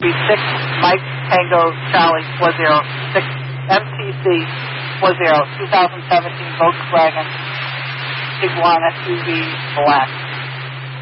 6 Mike Tango Charlie 406 MTC 40 2017 Volkswagen Tiguan SUV black.